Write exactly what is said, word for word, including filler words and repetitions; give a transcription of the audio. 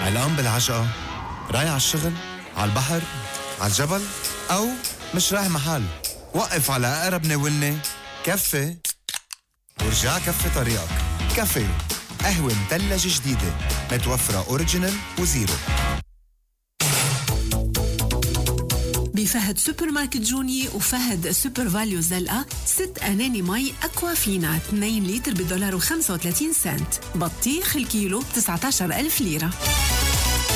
علقان بالعجقة، رايح على الشغل، على البحر، على الجبل، أو مش رايح محل. وقف على أقرب ناولني كفي ورجع كفي طريقك. كافي، قهوة مثلجة جديدة متوفرة أوريجينال وزيرو. بفهد سوبر ماركت جوني وفهد سوبر فاليو زلقة ست أناني مي أكوافينا اثنين لتر بدولار وخمسة وثلاثين سنت. بطيخ الكيلو بتسعة عشر ألف ليرة.